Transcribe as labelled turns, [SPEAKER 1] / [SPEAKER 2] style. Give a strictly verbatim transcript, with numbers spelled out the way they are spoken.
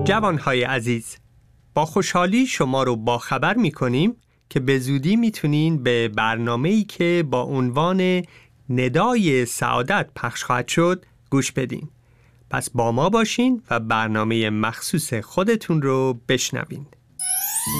[SPEAKER 1] جوانهای عزیز، با خوشحالی شما رو باخبر می‌کنیم که به زودی میتونین به برنامه‌ای که با عنوان ندای سعادت پخش خواهد شد گوش بدین. پس با ما باشین و برنامه مخصوص خودتون رو بشنوین.